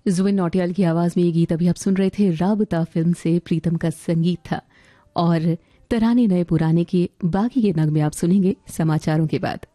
जुबिन नौटियाल की आवाज में ये गीत अभी आप सुन रहे थे, राबता फिल्म से प्रीतम का संगीत था। और तराने नए पुराने के बाकी के नगमे आप सुनेंगे समाचारों के बाद।